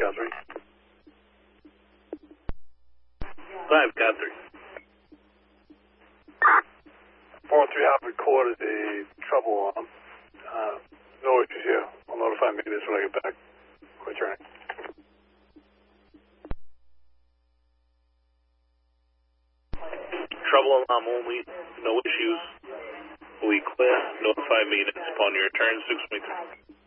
Guthrie. 5, Guthrie. 4-3 Hop recorded a trouble on. No issues here. I'll notify maintenance when I get back. Returning. Trouble alarm only, no issues. We clear. Notify maintenance upon your return, 623.